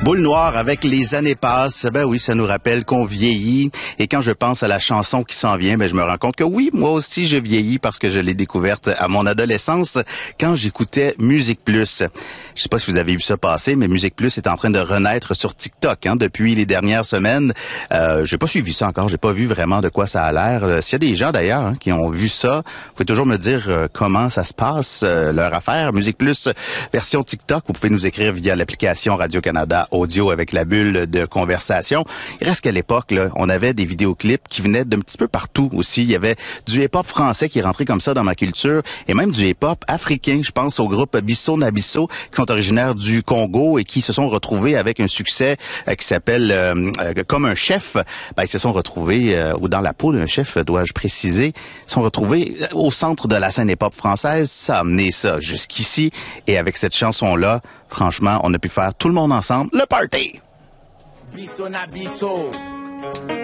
Boule noire avec les années passent, ben oui, ça nous rappelle qu'on vieillit. Et quand je pense à la chanson qui s'en vient, ben je me rends compte que oui, moi aussi je vieillis parce que je l'ai découverte à mon adolescence quand j'écoutais Musique Plus. Je sais pas si vous avez vu ça passer, mais Musique Plus est en train de renaître sur TikTok depuis les dernières semaines. J'ai pas suivi ça encore, j'ai pas vu vraiment de quoi ça a l'air. S'il y a des gens d'ailleurs qui ont vu ça, vous pouvez toujours me dire comment ça se passe, leur affaire. Musique Plus version TikTok, vous pouvez nous écrire via l'application Radio-Canada Audio avec la bulle de conversation. Il reste qu'à l'époque, là, on avait des vidéoclips qui venaient d'un petit peu partout aussi. Il y avait du hip-hop français qui est rentré comme ça dans ma culture et même du hip-hop africain. Je pense au groupe Bisso Nabisso qui sont originaires du Congo et qui se sont retrouvés avec un succès qui s'appelle Comme un chef. Ben, ils se sont retrouvés, ou dans la peau d'un chef, dois-je préciser, sont retrouvés au centre de la scène hip-hop française. Ça a amené ça jusqu'ici et avec cette chanson-là, franchement, on a pu faire tout le monde ensemble le party. Bisso na bisso.